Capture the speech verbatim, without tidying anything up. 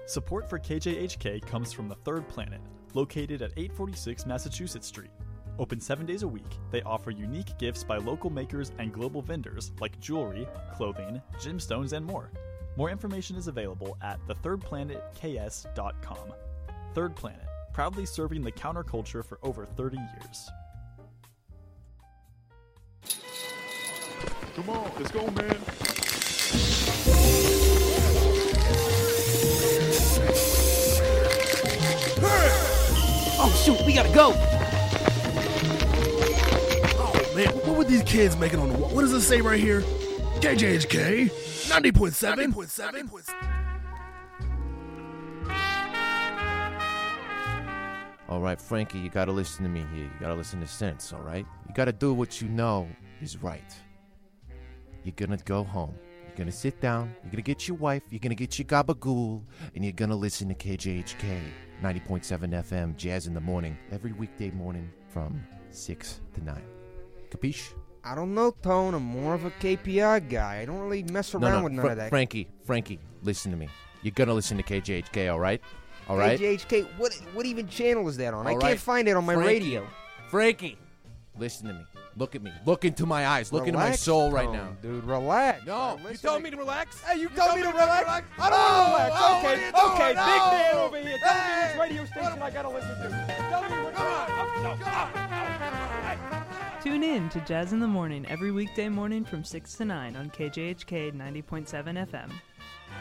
Support for K J H K comes from the Third Planet, located at eight forty-six Massachusetts Street. Open seven days a week, they offer unique gifts by local makers and global vendors like jewelry, clothing, gemstones, and more. More information is available at the third planet k s dot com. Third Planet, proudly serving the counterculture for over thirty years. Come on, let's go, man. Oh, shoot, we gotta go. Oh, man, what were these kids making on the wall? What does it say right here? K J H K, ninety point seven. ninety point seven. All right, Frankie, you gotta listen to me here. You gotta listen to sense, all right? You gotta do what you know is right. You're gonna go home. You're gonna sit down. You're gonna get your wife. You're gonna get your gabagool. And you're gonna listen to K J H K, ninety point seven F M, Jazz in the Morning, every weekday morning from six to nine. Capiche? I don't know, Tone. I'm more of a K P I guy. I don't really mess around no, no, with none Fr- of that. Frankie, Frankie, listen to me. You're gonna listen to K J H K, all right? All right? K J H K, what what even channel is that on? All I right. can't find it on my Frankie, radio. Frankie, listen to me. Look at me. Look into my eyes. Look into my Relax, soul right Tone, now. Dude, relax. No, I'm you listening. told me to relax? Hey, you, told me to relax? I don't want to relax. oh, okay, what are you doing? okay, big No. man over here. Tell me Hey. which radio station I gotta listen to. Tell me which Come on. one. No, Come on. Tune in to Jazz in the Morning every weekday morning from six to nine on K J H K ninety point seven F M.